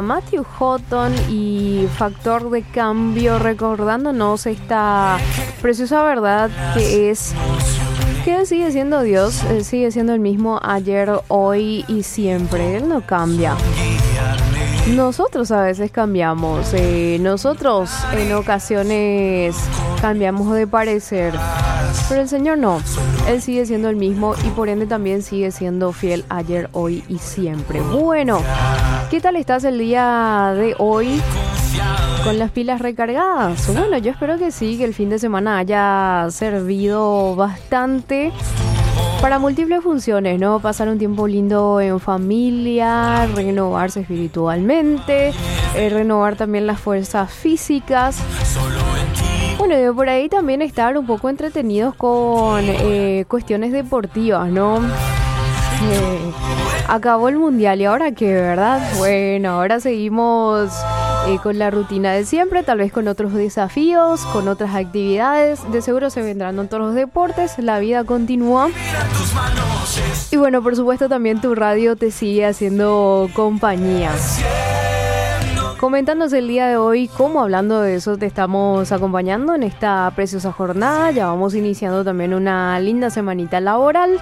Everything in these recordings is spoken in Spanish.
Matthew Houghton y Factor de Cambio, recordándonos esta preciosa verdad que es que Él sigue siendo Dios, Él sigue siendo el mismo ayer, hoy y siempre. Él no cambia. Nosotros a veces cambiamos, nosotros en ocasiones cambiamos de parecer, pero el Señor no. Él sigue siendo el mismo y por ende también sigue siendo fiel ayer, hoy y siempre. Bueno, ¿qué tal estás el día de hoy? ¿Con las pilas recargadas? Bueno, yo espero que sí, que el fin de semana haya servido bastante para múltiples funciones, ¿no? Pasar un tiempo lindo en familia, renovarse espiritualmente, renovar también las fuerzas físicas. Bueno, y por ahí también estar un poco entretenidos con cuestiones deportivas, ¿no? Acabó el mundial y ahora qué, ¿verdad? Bueno, ahora seguimos con la rutina de siempre, tal vez con otros desafíos, con otras actividades. De seguro se vendrán otros deportes, la vida continúa. Y bueno, por supuesto también tu radio te sigue haciendo compañía. Coméntanos el día de hoy cómo, hablando de eso, te estamos acompañando en esta preciosa jornada. Ya vamos iniciando también una linda semanita laboral.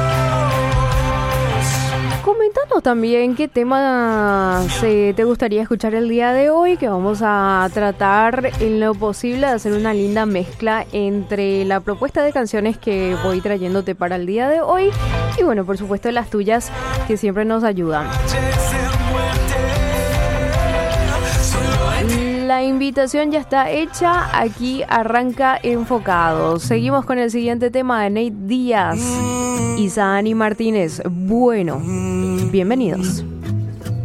Coméntanos también qué temas te gustaría escuchar el día de hoy, que vamos a tratar en lo posible de hacer una linda mezcla entre la propuesta de canciones que voy trayéndote para el día de hoy y bueno, por supuesto las tuyas que siempre nos ayudan. La invitación ya está hecha, aquí arranca Enfocados. Seguimos con el siguiente tema de Nate Díaz y Sani Martínez. Bueno, bienvenidos.